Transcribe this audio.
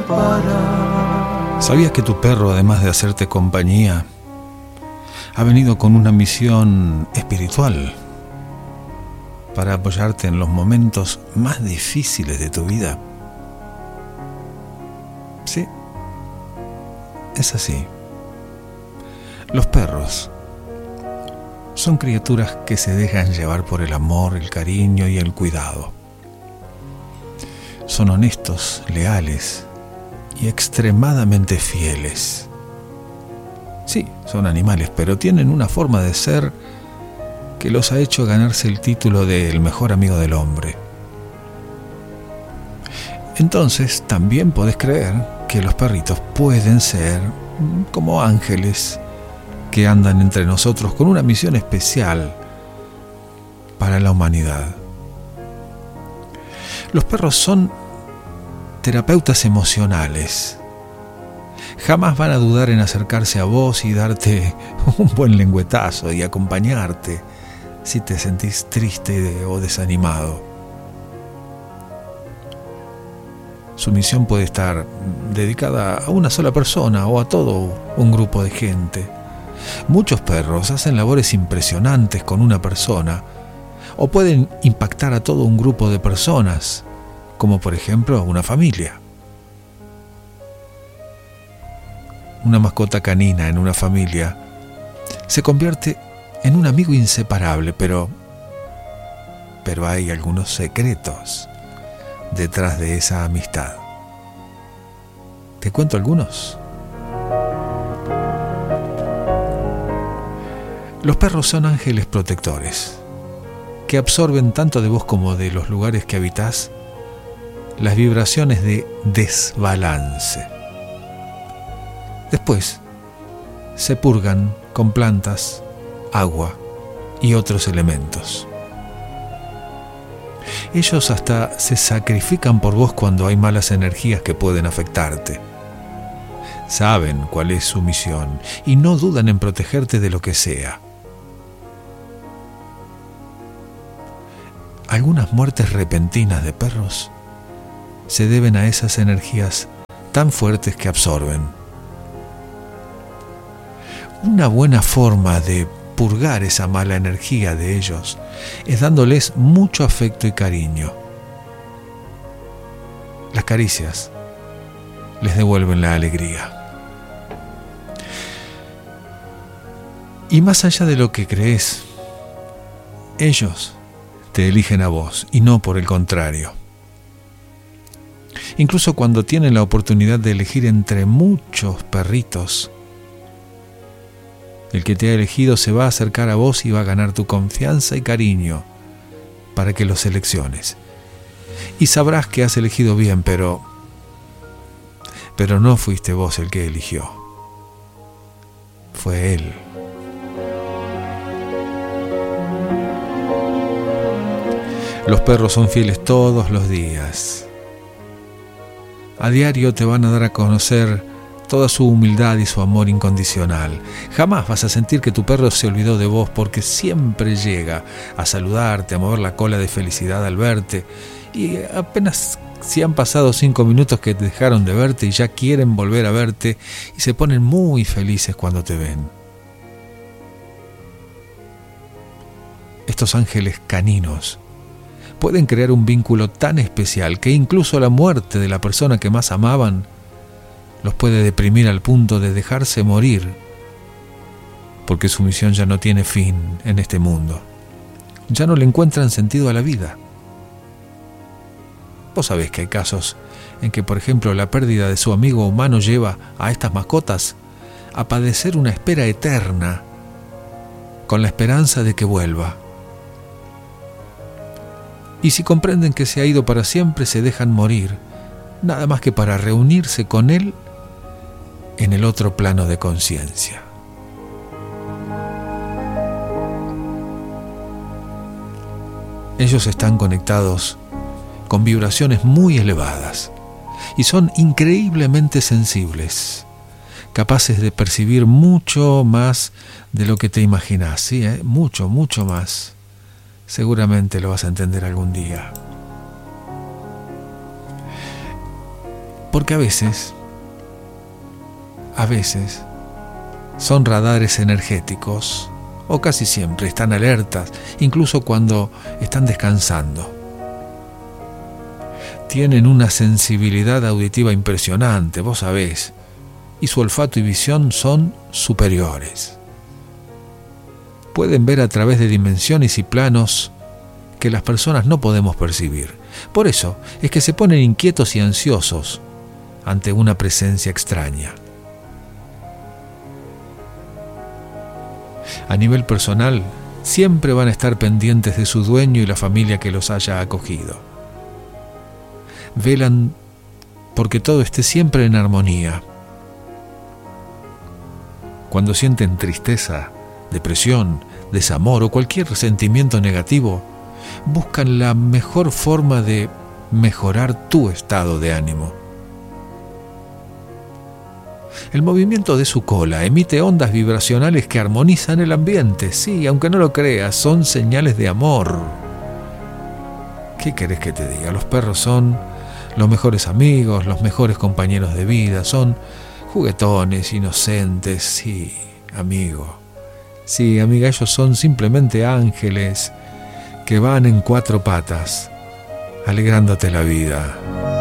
parar. ¿Sabías que tu perro, además de hacerte compañía, ha venido con una misión espiritual para apoyarte en los momentos más difíciles de tu vida? Sí, es así. Los perros son criaturas que se dejan llevar por el amor, el cariño y el cuidado. Son honestos, leales y extremadamente fieles. Sí, son animales, pero tienen una forma de ser que los ha hecho ganarse el título de el mejor amigo del hombre. Entonces, también podés creer que los perritos pueden ser como ángeles que andan entre nosotros con una misión especial para la humanidad. Los perros son terapeutas emocionales. Jamás van a dudar en acercarse a vos y darte un buen lengüetazo y acompañarte si te sentís triste o desanimado. Su misión puede estar dedicada a una sola persona o a todo un grupo de gente. Muchos perros hacen labores impresionantes con una persona o pueden impactar a todo un grupo de personas, como por ejemplo una familia. Una mascota canina en una familia se convierte en un amigo inseparable, pero hay algunos secretos detrás de esa amistad. ¿Te cuento algunos? Los perros son ángeles protectores que absorben tanto de vos como de los lugares que habitás las vibraciones de desbalance. Después se purgan con plantas, agua y otros elementos. Ellos hasta se sacrifican por vos cuando hay malas energías que pueden afectarte. Saben cuál es su misión y no dudan en protegerte de lo que sea. Algunas muertes repentinas de perros se deben a esas energías tan fuertes que absorben. Una buena forma de purgar esa mala energía de ellos es dándoles mucho afecto y cariño. Las caricias les devuelven la alegría. Y más allá de lo que crees, ellos te eligen a vos y no por el contrario. Incluso cuando tienen la oportunidad de elegir entre muchos perritos, el que te ha elegido se va a acercar a vos y va a ganar tu confianza y cariño para que lo selecciones. Y sabrás que has elegido bien, pero no fuiste vos el que eligió. Fue él. Los perros son fieles todos los días. A diario te van a dar a conocer toda su humildad y su amor incondicional. Jamás vas a sentir que tu perro se olvidó de vos, porque siempre llega a saludarte, a mover la cola de felicidad al verte, y apenas si han pasado 5 minutos que dejaron de verte y ya quieren volver a verte y se ponen muy felices cuando te ven. Estos ángeles caninos pueden crear un vínculo tan especial que incluso la muerte de la persona que más amaban los puede deprimir al punto de dejarse morir, porque su misión ya no tiene fin en este mundo. Ya no le encuentran sentido a la vida. Vos sabés que hay casos en que, por ejemplo, la pérdida de su amigo humano lleva a estas mascotas a padecer una espera eterna, con la esperanza de que vuelva. Y si comprenden que se ha ido para siempre, se dejan morir, nada más que para reunirse con él en el otro plano de conciencia. Ellos están conectados con vibraciones muy elevadas y son increíblemente sensibles, capaces de percibir mucho más de lo que te imaginas, ¿sí? Mucho, mucho más. Seguramente lo vas a entender algún día. Porque a veces son radares energéticos, o casi siempre están alertas, incluso cuando están descansando. Tienen una sensibilidad auditiva impresionante, vos sabés, y su olfato y visión son superiores. Pueden ver a través de dimensiones y planos que las personas no podemos percibir. Por eso es que se ponen inquietos y ansiosos ante una presencia extraña. A nivel personal, siempre van a estar pendientes de su dueño y la familia que los haya acogido. Velan porque todo esté siempre en armonía. Cuando sienten tristeza, depresión, desamor o cualquier sentimiento negativo, buscan la mejor forma de mejorar tu estado de ánimo. El movimiento de su cola emite ondas vibracionales que armonizan el ambiente. Sí, aunque no lo creas, son señales de amor. ¿Qué querés que te diga? Los perros son los mejores amigos, los mejores compañeros de vida, son juguetones, inocentes. Sí, amigo. Sí, amiga, ellos son simplemente ángeles que van en 4 patas, alegrándote la vida.